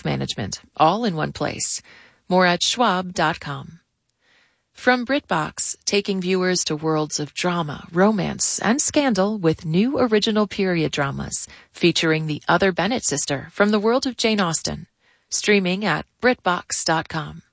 self-management, all in one place. More at schwab.com. From BritBox, taking viewers to worlds of drama, romance, and scandal with new original period dramas featuring the other Bennett sister from the world of Jane Austen. Streaming at BritBox.com.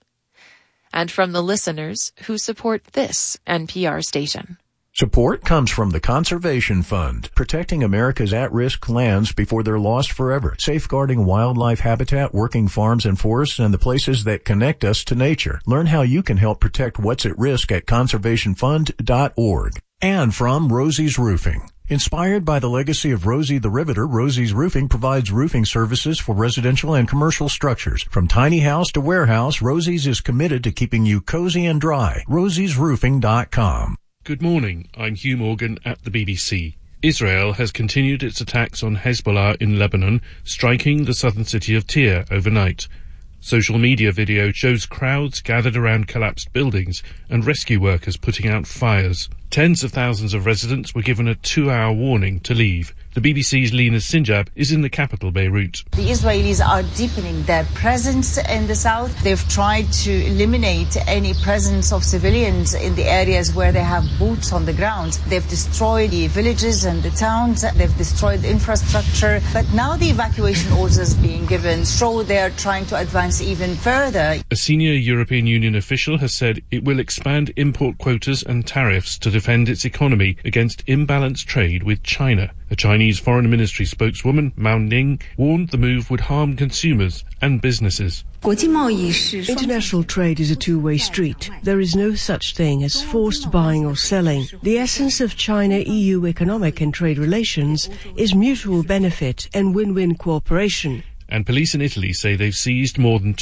And from the listeners who support this NPR station. Support comes from the Conservation Fund, protecting America's at-risk lands before they're lost forever, safeguarding wildlife habitat, working farms and forests, and the places that connect us to nature. Learn how you can help protect what's at risk at conservationfund.org. And from Rosie's Roofing. Inspired by the legacy of Rosie the Riveter, Rosie's Roofing provides roofing services for residential and commercial structures. From tiny house to warehouse, Rosie's is committed to keeping you cozy and dry. rosiesroofing.com. Good morning, I'm Hugh Morgan at the BBC. Israel has continued its attacks on Hezbollah in Lebanon, striking the southern city of Tyre overnight. Social media video shows crowds gathered around collapsed buildings and rescue workers putting out fires. Tens of thousands of residents were given a 2-hour warning to leave. The BBC's Lina Sinjab is in the capital, Beirut. The Israelis are deepening their presence in the south. They've tried to eliminate any presence of civilians in the areas where they have boots on the ground. They've destroyed the villages and the towns. They've destroyed the infrastructure. But now the evacuation orders being given show they're trying to advance even further. A senior European Union official has said it will expand import quotas and tariffs to defend its economy against imbalanced trade with China. A Chinese Foreign Ministry spokeswoman, Mao Ning, warned the move would harm consumers and businesses. International trade is a two-way street. There is no such thing as forced buying or selling. The essence of China-EU economic and trade relations is mutual benefit and win-win cooperation. And police in Italy say they've seized more than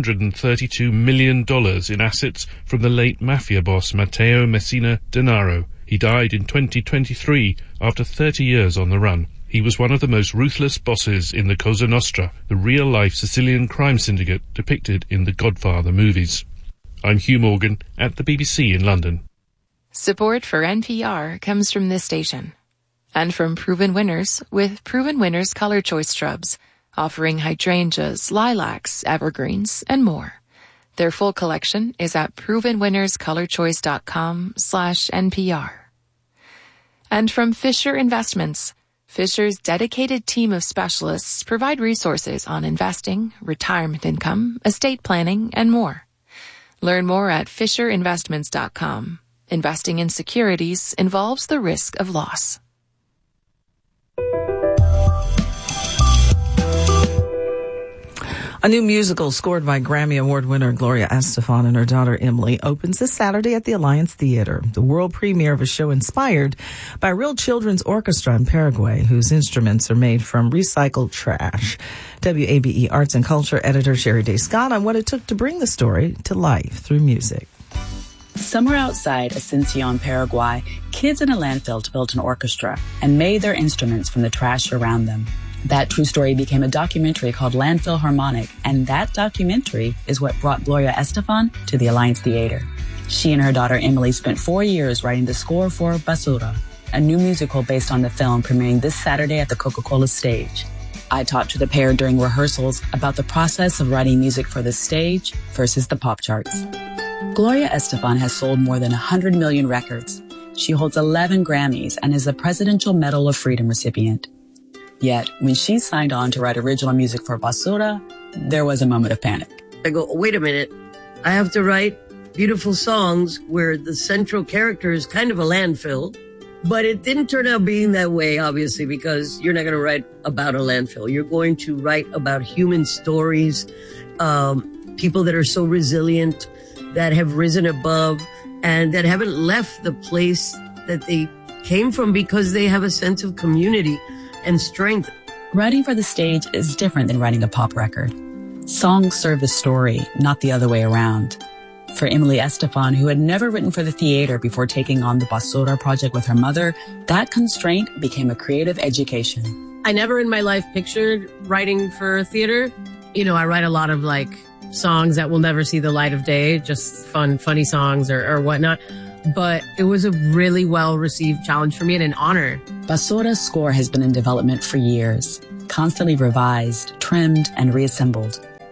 $232 million in assets from the late mafia boss Matteo Messina Denaro. He died in 2023 after 30 years on the run. He was one of the most ruthless bosses in the Cosa Nostra, the real-life Sicilian crime syndicate depicted in the Godfather movies. I'm Hugh Morgan at the BBC in London. Support for NPR comes from this station. And from Proven Winners with Proven Winners Color Choice Shrubs, offering hydrangeas, lilacs, evergreens, and more. Their full collection is at provenwinnerscolorchoice.com/NPR. And from Fisher Investments, Fisher's dedicated team of specialists provide resources on investing, retirement income, estate planning, and more. Learn more at fisherinvestments.com. Investing in securities involves the risk of loss. A new musical scored by Grammy Award winner Gloria Estefan and her daughter Emily opens this Saturday at the Alliance Theater, the world premiere of a show inspired by a real children's orchestra in Paraguay, whose instruments are made from recycled trash. WABE Arts and Culture editor Sherry Day Scott on what it took to bring the story to life through music. Somewhere outside Asunción, Paraguay, kids in a landfill built an orchestra and made their instruments from the trash around them. That true story became a documentary called Landfill Harmonic, and that documentary is what brought Gloria Estefan to the Alliance Theater. She and her daughter Emily spent 4 years writing the score for Basura, a new musical based on the film premiering this Saturday at the Coca-Cola stage. I talked to the pair during rehearsals about the process of writing music for the stage versus the pop charts. Gloria Estefan has sold more than 100 million records. She holds 11 Grammys and is a Presidential Medal of Freedom recipient. Yet, when she signed on to write original music for Basura, there was a moment of panic. I go, wait a minute. I have to write beautiful songs where the central character is kind of a landfill. But it didn't turn out being that way, obviously, because you're not going to write about a landfill. You're going to write about human stories, people that are so resilient, that have risen above, and that haven't left the place that they came from because they have a sense of community and strength. Writing for the stage is different than writing a pop record. Songs serve the story, not the other way around. For Emily Estefan, who had never written for the theater before taking on the Basura project with her mother, that constraint became a creative education. I never in my life pictured writing for theater. You know, I write a lot of songs that will never see the light of day, just funny songs or whatnot. But it was a really well-received challenge for me and an honor. Basura's score has been in development for years, constantly revised, trimmed, and reassembled.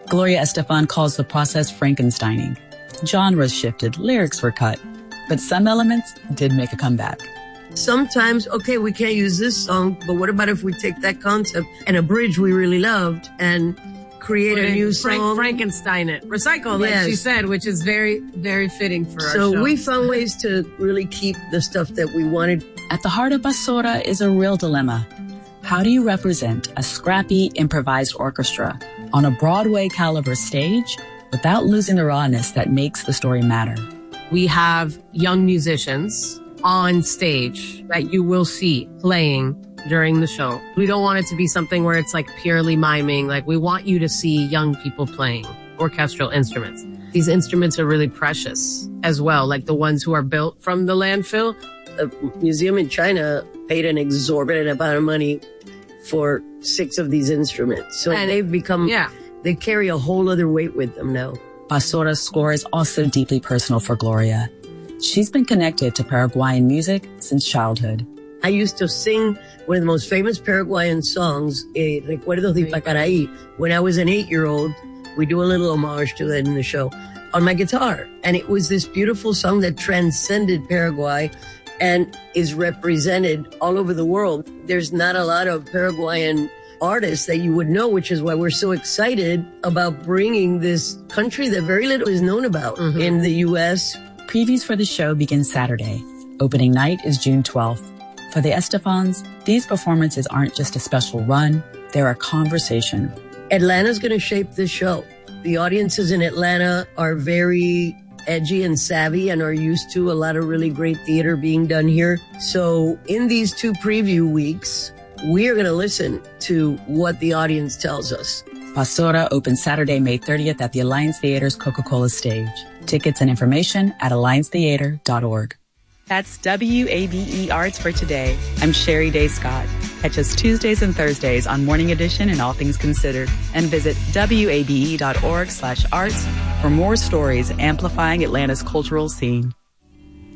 Gloria Estefan calls the process Frankensteining. Genres shifted, lyrics were cut, but some elements did make a comeback. Sometimes, okay, we can't use this song, but what about if we take that concept and a bridge we really loved and create a new song? Frankenstein it. Recycle, like she said, which is very, very fitting for our show. So we found ways to really keep the stuff that we wanted. At the heart of Basura is a real dilemma. How do you represent a scrappy, improvised orchestra on a Broadway caliber stage without losing the rawness that makes the story matter? We have young musicians on stage that you will see playing during the show. We don't want it to be something where it's like purely miming. Like, we want you to see young people playing orchestral instruments. These instruments are really precious as well, like the ones who are built from the landfill. The museum in China paid an exorbitant amount of money for 6 of these instruments. So they've become, they carry a whole other weight with them now. Basura's score is also deeply personal for Gloria. She's been connected to Paraguayan music since childhood. I used to sing one of the most famous Paraguayan songs, Recuerdos de Ipacaraí, when I was an 8-year-old. We do a little homage to that in the show on my guitar. And it was this beautiful song that transcended Paraguay and is represented all over the world. There's not a lot of Paraguayan artists that you would know, which is why we're so excited about bringing this country that very little is known about in the U.S. Previews for the show begin Saturday. Opening night is June 12th. For the Estefans, these performances aren't just a special run, they're a conversation. Atlanta's going to shape this show. The audiences in Atlanta are very edgy and savvy and are used to a lot of really great theater being done here. So in these 2 preview weeks, we are going to listen to what the audience tells us. Basura opens Saturday, May 30th at the Alliance Theater's Coca-Cola stage. Tickets and information at alliancetheater.org. That's WABE Arts for today. I'm Sherry Day Scott. Catch us Tuesdays and Thursdays on Morning Edition and All Things Considered, and visit wabe.org/arts for more stories amplifying Atlanta's cultural scene.